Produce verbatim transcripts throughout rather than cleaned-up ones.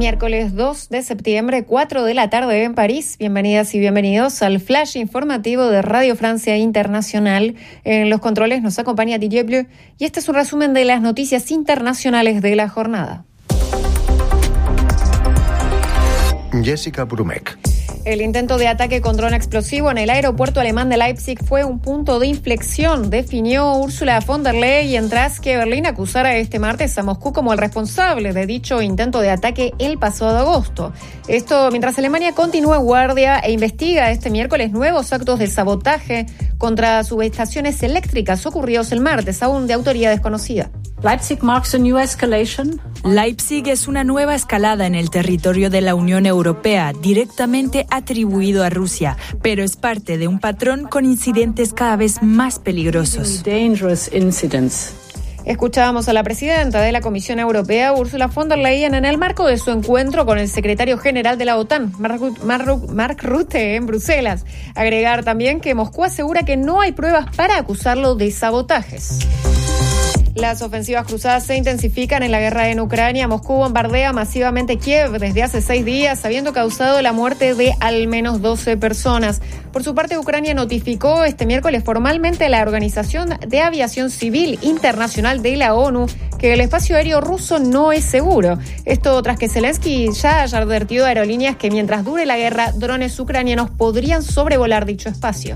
Miércoles dos de septiembre, cuatro de la tarde en París. Bienvenidas y bienvenidos al flash informativo de Radio Francia Internacional. En los controles nos acompaña Didier Bleu y este es un resumen de las noticias internacionales de la jornada. Jessica Brumek. El intento de ataque con dron explosivo en el aeropuerto alemán de Leipzig fue un punto de inflexión, definió Ursula von der Leyen tras que Berlín acusara este martes a Moscú como el responsable de dicho intento de ataque el pasado agosto. Esto mientras Alemania continúa en guardia e investiga este miércoles nuevos actos de sabotaje contra subestaciones eléctricas ocurridos el martes, aún de autoría desconocida. Leipzig marks a new escalation. Leipzig es una nueva escalada en el territorio de la Unión Europea, directamente atribuido a Rusia, pero es parte de un patrón con incidentes cada vez más peligrosos. Dangerous incidents. Escuchábamos a la presidenta de la Comisión Europea, Ursula von der Leyen, en el marco de su encuentro con el secretario general de la OTAN, Mark Rutte, en Bruselas. Agregar también que Moscú asegura que no hay pruebas para acusarlo de sabotajes. Las ofensivas cruzadas se intensifican en la guerra en Ucrania. Moscú bombardea masivamente Kiev desde hace seis días, habiendo causado la muerte de al menos doce personas. Por su parte, Ucrania notificó este miércoles formalmente a la Organización de Aviación Civil Internacional de la ONU que el espacio aéreo ruso no es seguro. Esto tras que Zelensky ya haya advertido a aerolíneas que mientras dure la guerra, drones ucranianos podrían sobrevolar dicho espacio.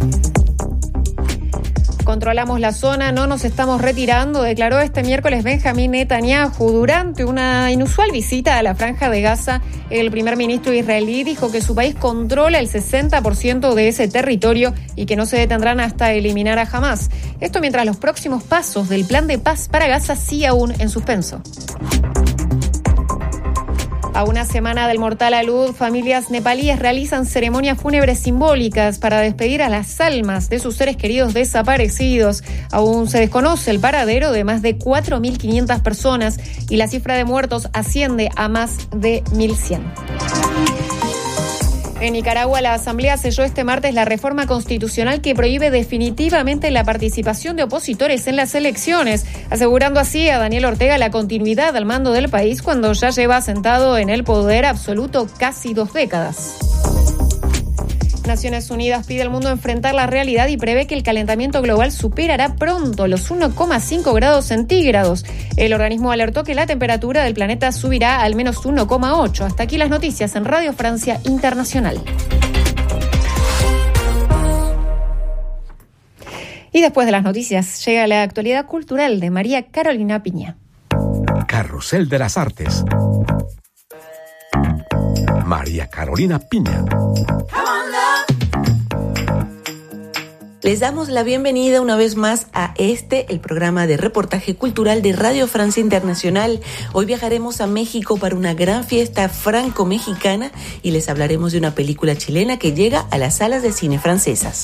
Controlamos la zona, no nos estamos retirando, declaró este miércoles Benjamín Netanyahu. Durante una inusual visita a la Franja de Gaza, el primer ministro israelí dijo que su país controla el sesenta por ciento de ese territorio y que no se detendrán hasta eliminar a Hamás. Esto mientras los próximos pasos del plan de paz para Gaza sigue aún en suspenso. A una semana del mortal alud, familias nepalíes realizan ceremonias fúnebres simbólicas para despedir a las almas de sus seres queridos desaparecidos. Aún se desconoce el paradero de más de cuatro mil quinientas personas y la cifra de muertos asciende a más de mil cien. En Nicaragua, la Asamblea selló este martes la reforma constitucional que prohíbe definitivamente la participación de opositores en las elecciones, asegurando así a Daniel Ortega la continuidad al mando del país cuando ya lleva sentado en el poder absoluto casi dos décadas. Naciones Unidas pide al mundo enfrentar la realidad y prevé que el calentamiento global superará pronto los uno coma cinco grados centígrados. El organismo alertó que la temperatura del planeta subirá al menos uno coma ocho. Hasta aquí las noticias en Radio Francia Internacional. Y después de las noticias llega la actualidad cultural de María Carolina Piña. Carrusel de las Artes. María Carolina Piña. Les damos la bienvenida una vez más a este, el programa de reportaje cultural de Radio Francia Internacional. Hoy viajaremos a México para una gran fiesta franco-mexicana y les hablaremos de una película chilena que llega a las salas de cine francesas.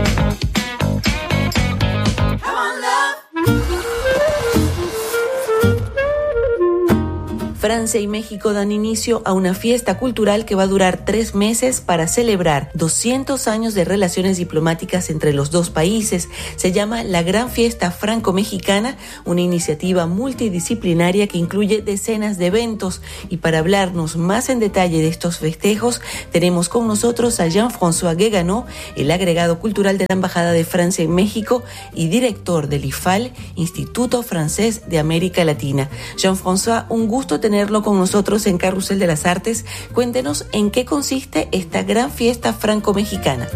Francia y México dan inicio a una fiesta cultural que va a durar tres meses para celebrar doscientos años de relaciones diplomáticas entre los dos países. Se llama la Gran Fiesta Franco-Mexicana, una iniciativa multidisciplinaria que incluye decenas de eventos. Y para hablarnos más en detalle de estos festejos, tenemos con nosotros a Jean-François Guéganot, el agregado cultural de la Embajada de Francia en México y director del I F A L, Instituto Francés de América Latina. Jean-François, un gusto tener tenerlo con nosotros en Carrusel de las Artes. Cuéntenos en qué consiste esta gran fiesta franco-mexicana.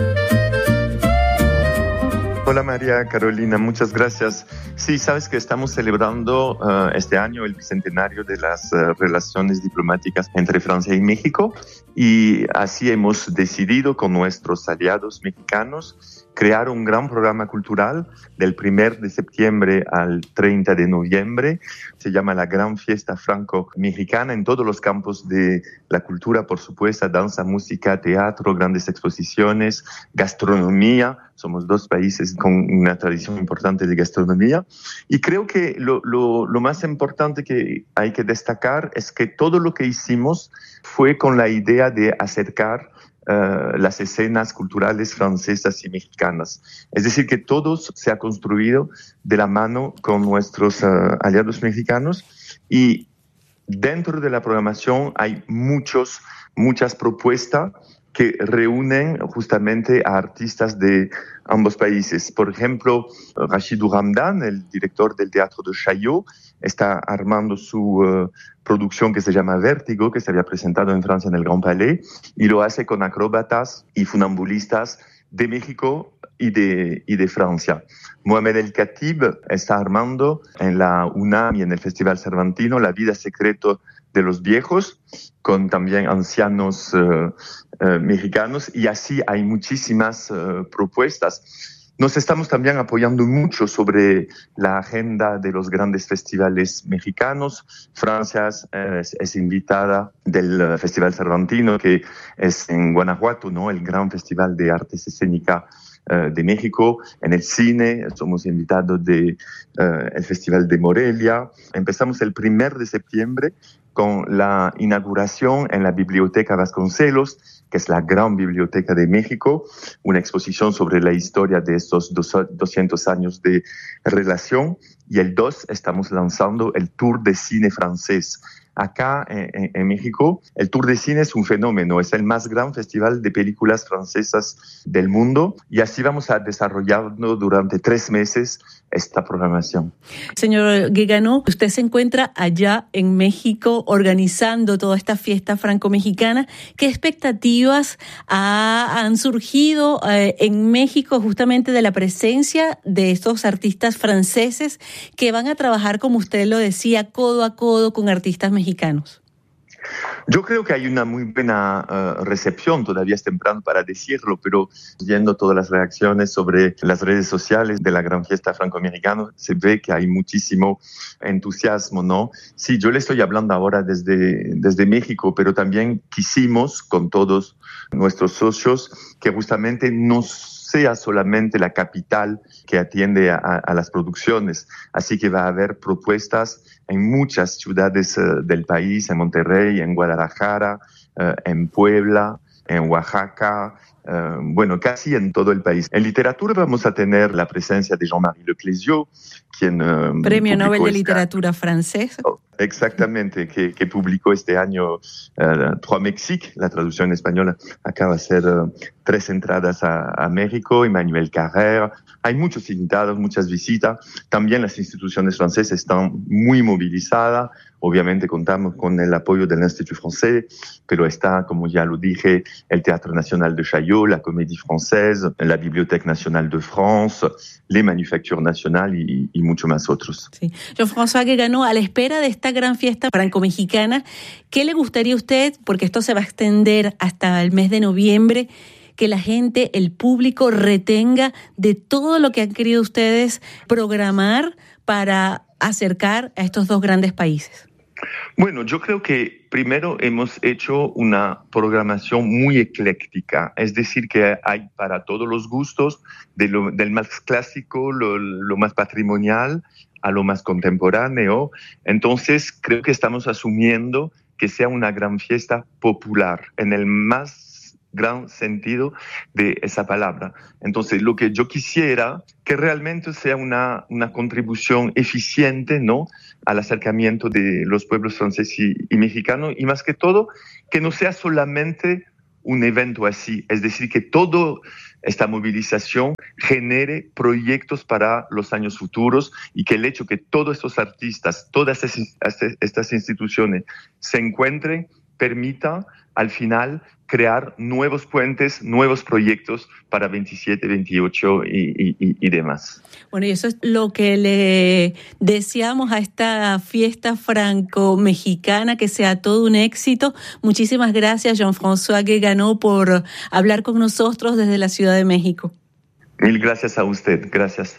Hola María Carolina, muchas gracias. Sí, sabes que estamos celebrando uh, este año el bicentenario de las uh, relaciones diplomáticas entre Francia y México y así hemos decidido con nuestros aliados mexicanos crear un gran programa cultural del primero de septiembre al treinta de noviembre. Se llama la Gran Fiesta Franco-Mexicana en todos los campos de la cultura, por supuesto, danza, música, teatro, grandes exposiciones, gastronomía. Somos dos países con una tradición importante de gastronomía. Y creo que lo, lo, lo más importante que hay que destacar es que todo lo que hicimos fue con la idea de acercar Uh, las escenas culturales francesas y mexicanas. Es decir, que todo se ha construido de la mano con nuestros uh, aliados mexicanos y dentro de la programación hay muchos, muchas propuestas que reúnen justamente a artistas de ambos países. Por ejemplo, Rachidou Ramdan, el director del Teatro de Chaillot, está armando su uh, producción que se llama Vértigo, que se había presentado en Francia en el Grand Palais, y lo hace con acróbatas y funambulistas de México y de, y de Francia. Mohamed El Khatib está armando en la UNAM y en el Festival Cervantino La vida secreta de los viejos, con también ancianos uh, uh, mexicanos, y así hay muchísimas uh, propuestas. Nos estamos también apoyando mucho sobre la agenda de los grandes festivales mexicanos. Francia es, es invitada del Festival Cervantino, que es en Guanajuato, ¿no? El gran festival de artes escénicas uh, de México. En el cine somos invitados del uh, Festival de Morelia. Empezamos el primero de septiembre con la inauguración en la Biblioteca Vasconcelos, que es la gran biblioteca de México, una exposición sobre la historia de estos doscientos años de relación. Y el dos estamos lanzando el Tour de Cine francés. Acá en, en México, el Tour de Cine es un fenómeno, es el más gran festival de películas francesas del mundo, y así vamos a desarrollarlo durante tres meses esta programación. Señor Guéganot, usted se encuentra allá en México organizando toda esta fiesta franco-mexicana. ¿Qué expectativas ha, han surgido eh, en México justamente de la presencia de estos artistas franceses que van a trabajar, como usted lo decía, codo a codo con artistas mexicanos? mexicanos? Yo creo que hay una muy buena uh, recepción, todavía es temprano para decirlo, pero viendo todas las reacciones sobre las redes sociales de la gran fiesta franco-americana, se ve que hay muchísimo entusiasmo, ¿no? Sí, yo le estoy hablando ahora desde, desde México, pero también quisimos con todos nuestros socios que justamente nos sea solamente la capital que atiende a, a las producciones. Así que va a haber propuestas en muchas ciudades uh, del país, en Monterrey, en Guadalajara, uh, en Puebla, en Oaxaca, uh, bueno, casi en todo el país. En literatura vamos a tener la presencia de Jean-Marie Leclésio, quien... Uh, Premio Nobel de Literatura francés. Oh, exactamente, que, que publicó este año uh, Trois Mexiques, la traducción española. Acaba de ser uh, tres entradas a, a México, Emmanuel Carrère. Hay muchos invitados, muchas visitas. También las instituciones francesas están muy movilizadas. Obviamente contamos con el apoyo del Institut Français, pero está, como ya lo dije, el Teatro Nacional de Chaillot, la Comédie Française, la Bibliothèque Nationale de France, les Manufactures Nationales y, y mucho más otros. Sí. Jean-François Guéganot, a la espera de esta gran fiesta franco-mexicana, ¿qué le gustaría a usted, porque esto se va a extender hasta el mes de noviembre, que la gente, el público, retenga de todo lo que han querido ustedes programar para acercar a estos dos grandes países? Bueno, yo creo que primero hemos hecho una programación muy ecléctica, es decir, que hay para todos los gustos, de lo, del más clásico, lo, lo más patrimonial, a lo más contemporáneo. Entonces, creo que estamos asumiendo que sea una gran fiesta popular, en el más gran sentido de esa palabra. Entonces, lo que yo quisiera que realmente sea una, una contribución eficiente, ¿no?, al acercamiento de los pueblos franceses y, y mexicanos, y más que todo, que no sea solamente un evento así, es decir, que toda esta movilización genere proyectos para los años futuros y que el hecho que todos estos artistas, todas estas instituciones se encuentren, permita al final crear nuevos puentes, nuevos proyectos para veintisiete, veintiocho y, y, y demás. Bueno, y eso es lo que le deseamos a esta fiesta franco-mexicana, que sea todo un éxito. Muchísimas gracias, Jean-François Guéganot, por hablar con nosotros desde la Ciudad de México. Mil gracias a usted. Gracias.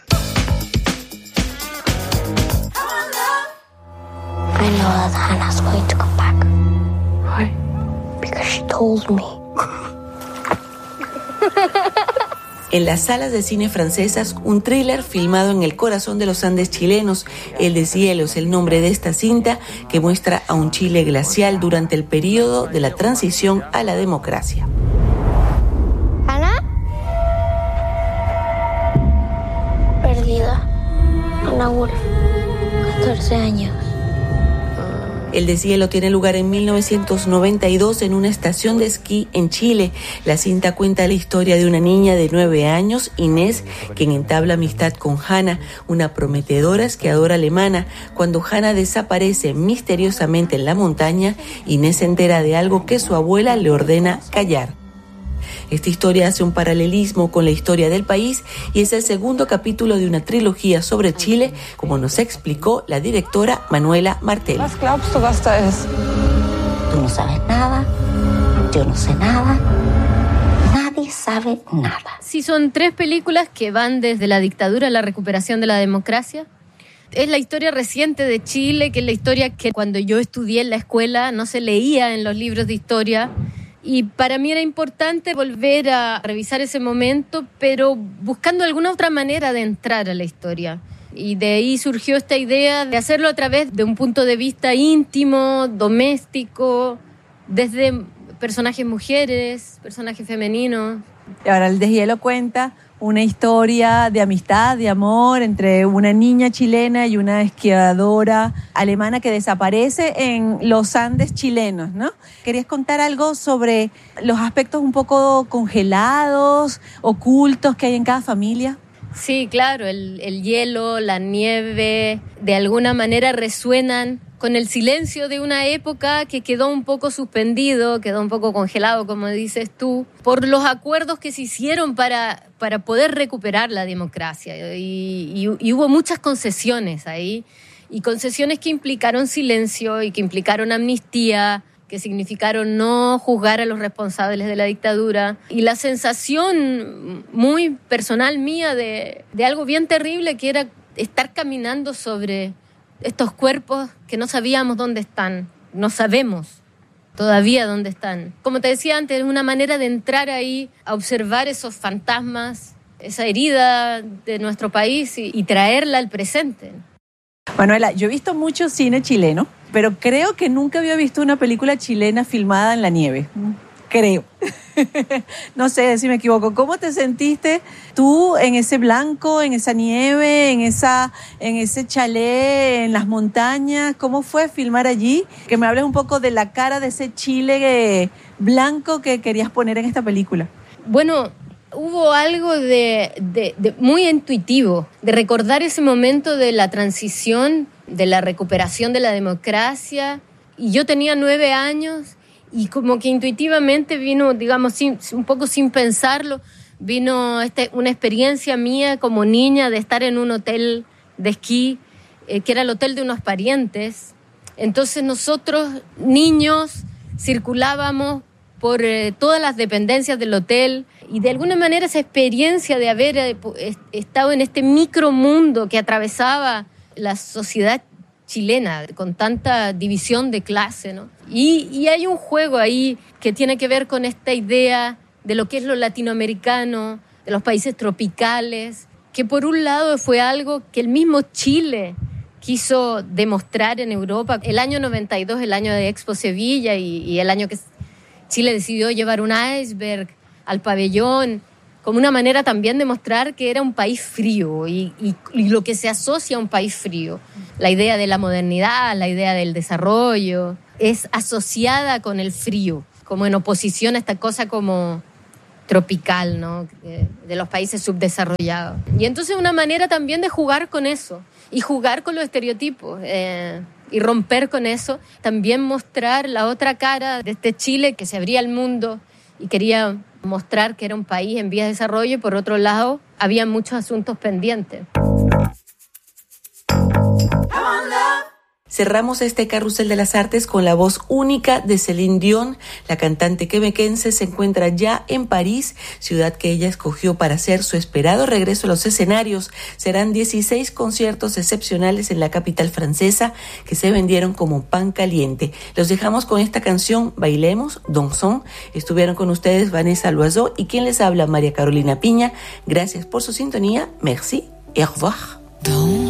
I know that Hannah's going to come back. Why? Because she told me. En las salas de cine francesas, un thriller filmado en el corazón de los Andes chilenos. El deshielo es el nombre de esta cinta que muestra a un Chile glacial durante el periodo de la transición a la democracia. ¿Ana? Perdida. Ana Wolf, catorce años. El deshielo tiene lugar en mil novecientos noventa y dos en una estación de esquí en Chile. La cinta cuenta la historia de una niña de nueve años, Inés, quien entabla amistad con Hannah, una prometedora esquiadora alemana. Cuando Hannah desaparece misteriosamente en la montaña, Inés se entera de algo que su abuela le ordena callar. Esta historia hace un paralelismo con la historia del país y es el segundo capítulo de una trilogía sobre Chile, como nos explicó la directora Manuela Martel. Was glaubst du, was da ist? Tú no sabes nada, yo no sé nada, nadie sabe nada. Sí, son tres películas que van desde la dictadura a la recuperación de la democracia. Es la historia reciente de Chile, que es la historia que cuando yo estudié en la escuela no se leía en los libros de historia. Y para mí era importante volver a revisar ese momento, pero buscando alguna otra manera de entrar a la historia. Y de ahí surgió esta idea de hacerlo a través de un punto de vista íntimo, doméstico, desde personajes mujeres, personajes femeninos. Y ahora El deshielo cuenta una historia de amistad, de amor entre una niña chilena y una esquiadora alemana que desaparece en los Andes chilenos, ¿no? ¿Querías contar algo sobre los aspectos un poco congelados, ocultos que hay en cada familia? Sí, claro, el, el hielo, la nieve, de alguna manera resuenan con el silencio de una época que quedó un poco suspendido, quedó un poco congelado, como dices tú, por los acuerdos que se hicieron para, para poder recuperar la democracia. Y, y, y hubo muchas concesiones ahí, y concesiones que implicaron silencio y que implicaron amnistía, que significaron no juzgar a los responsables de la dictadura. Y la sensación muy personal mía de, de algo bien terrible, que era estar caminando sobre estos cuerpos que no sabíamos dónde están, no sabemos todavía dónde están. Como te decía antes, es una manera de entrar ahí, a observar esos fantasmas, esa herida de nuestro país y, y traerla al presente. Manuela, yo he visto mucho cine chileno, pero creo que nunca había visto una película chilena filmada en la nieve. Creo. No sé si me equivoco. ¿Cómo te sentiste tú en ese blanco, en esa nieve, en esa, en ese chalet, en las montañas? ¿Cómo fue filmar allí? Que me hables un poco de la cara de ese Chile blanco que querías poner en esta película. Bueno, hubo algo de, de, de muy intuitivo, de recordar ese momento de la transición, de la recuperación de la democracia. Y yo tenía nueve años y como que intuitivamente vino, digamos, sin, un poco sin pensarlo, vino este, una experiencia mía como niña de estar en un hotel de esquí, eh, que era el hotel de unos parientes. Entonces nosotros, niños, circulábamos por eh, todas las dependencias del hotel y de alguna manera esa experiencia de haber eh, estado en este micromundo que atravesaba la sociedad chilena con tanta división de clase, ¿no? Y, y hay un juego ahí que tiene que ver con esta idea de lo que es lo latinoamericano, de los países tropicales, que por un lado fue algo que el mismo Chile quiso demostrar en Europa. El año noventa y dos, el año de Expo Sevilla y, y el año que Chile decidió llevar un iceberg al pabellón, como una manera también de mostrar que era un país frío y, y, y lo que se asocia a un país frío. La idea de la modernidad, la idea del desarrollo, es asociada con el frío, como en oposición a esta cosa como tropical, ¿no? De los países subdesarrollados. Y entonces una manera también de jugar con eso y jugar con los estereotipos eh, y romper con eso, también mostrar la otra cara de este Chile que se abría al mundo y quería mostrar que era un país en vías de desarrollo y por otro lado había muchos asuntos pendientes. Cerramos este carrusel de las artes con la voz única de Celine Dion. La cantante quebequense se encuentra ya en París, ciudad que ella escogió para hacer su esperado regreso a los escenarios. Serán dieciséis conciertos excepcionales en la capital francesa que se vendieron como pan caliente. Los dejamos con esta canción, Bailemos, Dansons. Estuvieron con ustedes Vanessa Loiseau y quien les habla, María Carolina Piña. Gracias por su sintonía. Merci et au revoir.